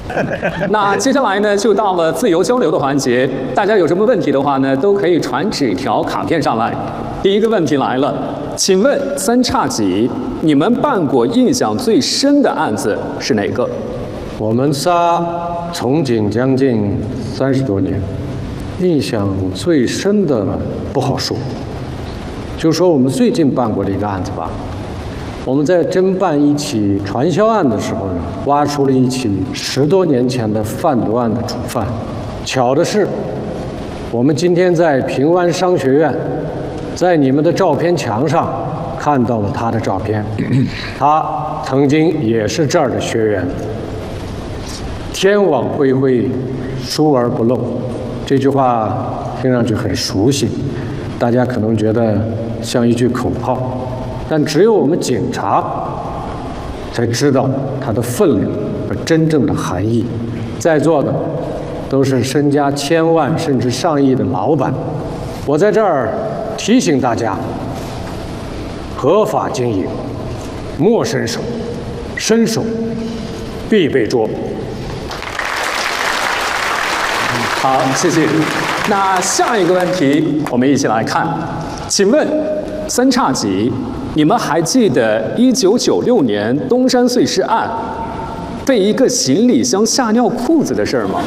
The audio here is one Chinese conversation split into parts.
那接下来呢，就到了自由交流的环节。大家有什么问题的话呢，都可以传纸条、卡片上来。第一个问题来了，请问三叉戟，你们办过印象最深的案子是哪个？ 我们仨从警将近30多年，印象最深的不好说。就说我们最近办过的一个案子吧。我们在侦办一起传销案的时候呢，挖出了一起10多年前的贩毒案的主犯。巧的是，我们今天在平湾商学院，在你们的照片墙上看到了他的照片。他曾经也是这儿的学员。天网恢恢，疏而不漏，这句话听上去很熟悉，大家可能觉得像一句口号。但只有我们警察才知道它的分量和真正的含义。在座的都是身家千万甚至上亿的老板，我在这儿提醒大家：合法经营，莫伸手，伸手必被捉。 好，谢谢。那下一个问题，我们一起来看，请问三叉戟，你们还记得1996年东山碎尸案被一个行李箱吓尿裤子的事儿吗？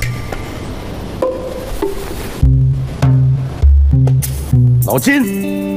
老金。